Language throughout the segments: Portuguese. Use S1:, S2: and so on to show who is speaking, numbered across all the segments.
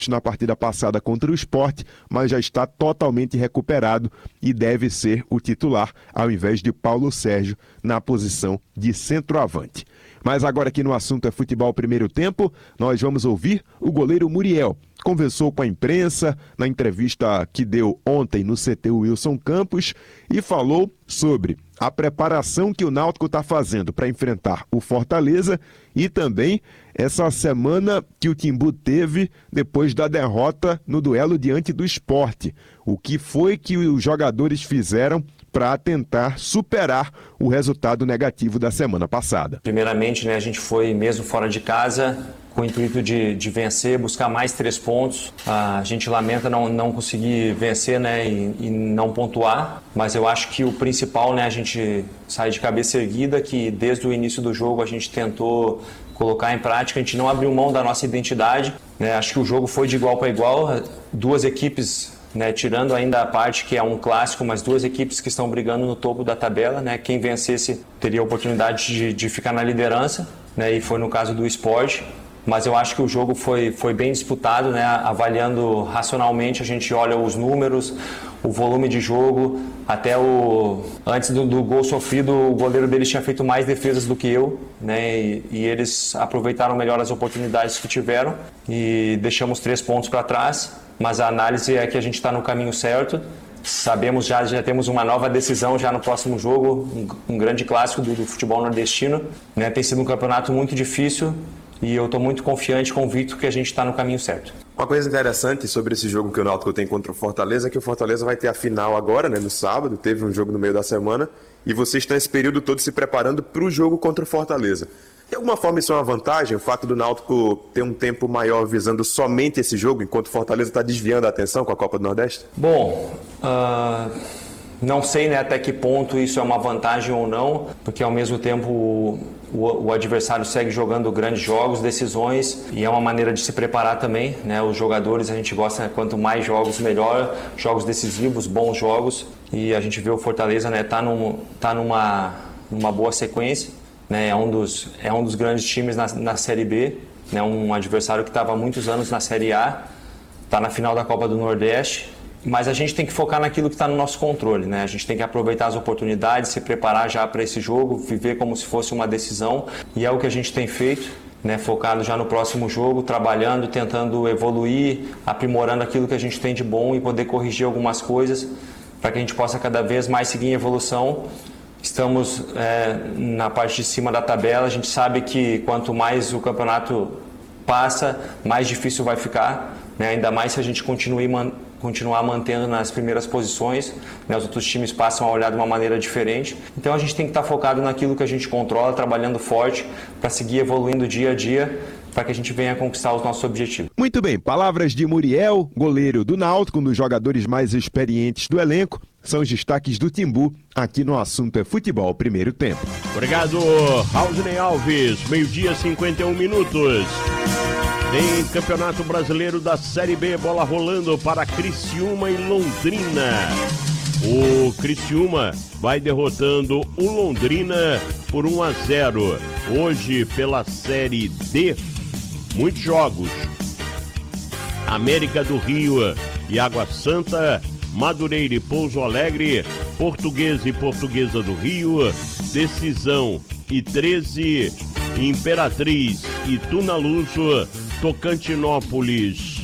S1: na partida passada contra o Sport, mas já está totalmente recuperado e deve ser o titular, ao invés de Paulo Sérgio, na posição de centroavante. Mas agora aqui no assunto é futebol primeiro tempo, nós vamos ouvir o goleiro Muriel. Conversou com a imprensa na entrevista que deu ontem no CT Wilson Campos e falou sobre a preparação que o Náutico está fazendo para enfrentar o Fortaleza e também essa semana que o Timbu teve depois da derrota no duelo diante do Sport. O que foi que os jogadores fizeram para tentar superar o resultado negativo da semana passada?
S2: Primeiramente, a gente foi mesmo fora de casa com o intuito de vencer, buscar mais 3 pontos. A gente lamenta não conseguir vencer, e não pontuar, mas eu acho que o principal, a gente sair de cabeça erguida, que desde o início do jogo a gente tentou colocar em prática, a gente não abriu mão da nossa identidade. Acho que o jogo foi de igual para igual, duas equipes, tirando ainda a parte que é um clássico, mas duas equipes que estão brigando no topo da tabela, quem vencesse teria a oportunidade de ficar na liderança, e foi no caso do Sport. Mas eu acho que o jogo foi bem disputado, avaliando racionalmente, a gente olha os números, o volume de jogo, até antes do gol sofrido, o goleiro deles tinha feito mais defesas do que eu, e eles aproveitaram melhor as oportunidades que tiveram e deixamos 3 pontos para trás, mas a análise é que a gente está no caminho certo. Sabemos já temos uma nova decisão já no próximo jogo, um grande clássico do futebol nordestino, tem sido um campeonato muito difícil. E eu estou muito confiante, convicto que a gente está no caminho certo.
S3: Uma coisa interessante sobre esse jogo que o Náutico tem contra o Fortaleza é que o Fortaleza vai ter a final agora, no sábado, teve um jogo no meio da semana, e vocês estão esse período todo se preparando para o jogo contra o Fortaleza. De alguma forma isso é uma vantagem, o fato do Náutico ter um tempo maior visando somente esse jogo, enquanto o Fortaleza está desviando a atenção com a Copa do Nordeste?
S2: Bom, não sei até que ponto isso é uma vantagem ou não, porque ao mesmo tempo o adversário segue jogando grandes jogos, decisões, e é uma maneira de se preparar também, Os jogadores, a gente gosta, quanto mais jogos melhor, jogos decisivos, bons jogos, e a gente vê o Fortaleza, tá numa boa sequência, é um dos grandes times na Série B, um adversário que estava há muitos anos na Série A, está na final da Copa do Nordeste. Mas a gente tem que focar naquilo que está no nosso controle, A gente tem que aproveitar as oportunidades, se preparar já para esse jogo, viver como se fosse uma decisão, e é o que a gente tem feito, focado já no próximo jogo, trabalhando, tentando evoluir, aprimorando aquilo que a gente tem de bom e poder corrigir algumas coisas para que a gente possa cada vez mais seguir em evolução. Estamos na parte de cima da tabela, a gente sabe que quanto mais o campeonato passa, mais difícil vai ficar, ainda mais se a gente continuar mantendo nas primeiras posições, os outros times passam a olhar de uma maneira diferente. Então a gente tem que estar focado naquilo que a gente controla, trabalhando forte para seguir evoluindo dia a dia, para que a gente venha conquistar os nossos objetivos.
S1: Muito bem, palavras de Muriel, goleiro do Náutico, um dos jogadores mais experientes do elenco, são os destaques do Timbu, aqui no Assunto é Futebol Primeiro Tempo.
S4: Obrigado, Raulney Alves, 12h51. Tem Campeonato Brasileiro da Série B, bola rolando para Criciúma e Londrina. O Criciúma vai derrotando o Londrina por 1-0. Hoje, pela Série D, muitos jogos. América do Rio e Água Santa, Madureira e Pouso Alegre, Portuguesa e Portuguesa do Rio, Decisão e 13, Imperatriz e Tunaluso, Tocantinópolis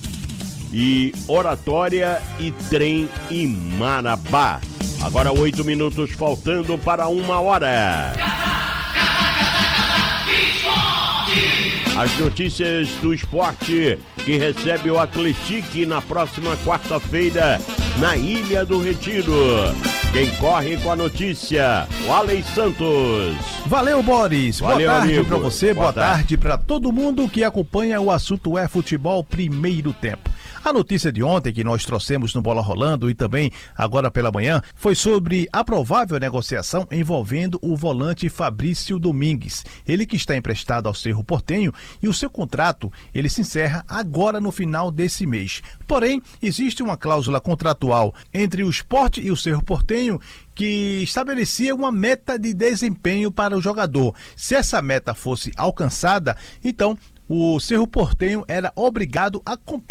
S4: e Oratória e Trem e Marabá. Agora 8 minutos faltando para 1h. As notícias do esporte que recebe o Atlético na próxima quarta-feira na Ilha do Retiro. Quem corre com a notícia, o Alex Santos.
S5: Valeu, Boris.
S4: Valeu,
S5: boa tarde para
S4: amigo.
S5: você, boa tarde para todo mundo que acompanha o Assunto é Futebol Primeiro Tempo. A notícia de ontem que nós trouxemos no Bola Rolando e também agora pela manhã foi sobre a provável negociação envolvendo o volante Fabrício Domingues. Ele que está emprestado ao Cerro Porteño e o seu contrato ele se encerra agora no final desse mês. Porém, existe uma cláusula contratual entre o Sport e o Cerro Porteño que estabelecia uma meta de desempenho para o jogador. Se essa meta fosse alcançada, então o Cerro Porteño era obrigado a comprar